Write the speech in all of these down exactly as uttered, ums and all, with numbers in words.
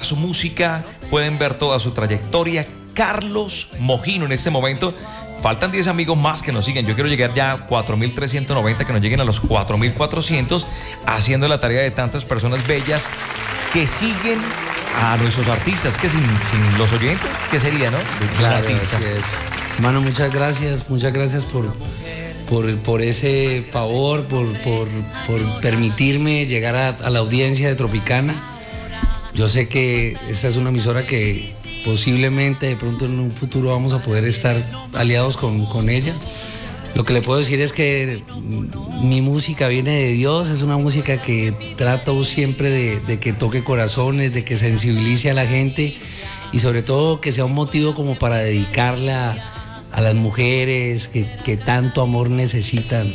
su música, pueden ver toda su trayectoria. Carlos Mojino en este momento. Faltan diez amigos más que nos siguen. Yo quiero llegar ya a cuatro mil trescientos noventa, que nos lleguen a los cuatro mil cuatrocientos, haciendo la tarea de tantas personas bellas que siguen a nuestros artistas, que sin, sin los oyentes, ¿qué sería, no? Claro, así es. Hermano, muchas gracias, muchas gracias por, por, por ese favor, por, por, por permitirme llegar a, a la audiencia de Tropicana. Yo sé que esta es una emisora que posiblemente de pronto en un futuro vamos a poder estar aliados con, con ella. Lo que le puedo decir es que mi música viene de Dios, es una música que trato siempre de, de que toque corazones, de que sensibilice a la gente y sobre todo que sea un motivo como para dedicarla a, a las mujeres que, que tanto amor necesitan.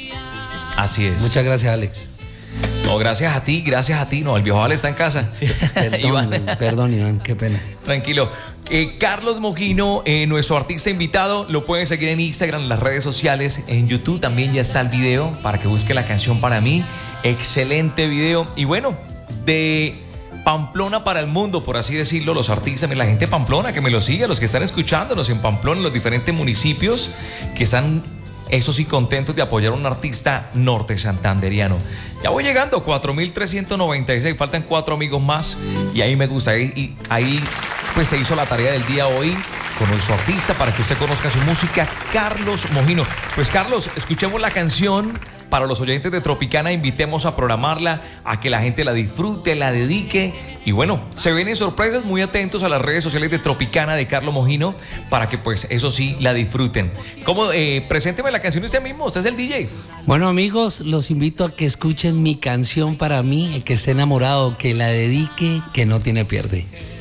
Así es. Muchas gracias, Alex. No, gracias a ti, gracias a ti. No, el viejo Ale está en casa. Perdón, Iván. Perdón, Iván, qué pena. Tranquilo. Eh, Carlos Mojino, eh, nuestro artista invitado, lo pueden seguir en Instagram, en las redes sociales, en YouTube también ya está el video para que busque la canción Para Mí. Excelente video. Y bueno, de Pamplona para el mundo, por así decirlo, los artistas, la gente de Pamplona que me lo sigue, los que están escuchándonos en Pamplona, en los diferentes municipios que están, eso sí, contentos de apoyar a un artista norte santanderiano. Ya voy llegando, cuatro mil trescientos noventa y seis, faltan cuatro amigos más y ahí me gusta, ahí, y ahí pues se hizo la tarea del día hoy con nuestro artista para que usted conozca su música, Carlos Mojino. Pues Carlos, escuchemos la canción para los oyentes de Tropicana, invitemos a programarla, a que la gente la disfrute, la dedique. Y bueno, se vienen sorpresas, muy atentos a las redes sociales de Tropicana de Carlos Mojino para que pues eso sí la disfruten. ¿Cómo? Eh, presénteme la canción usted mismo, usted es el D J. Bueno, amigos, los invito a que escuchen mi canción Para Mí, el que esté enamorado, que la dedique, que no tiene pierde.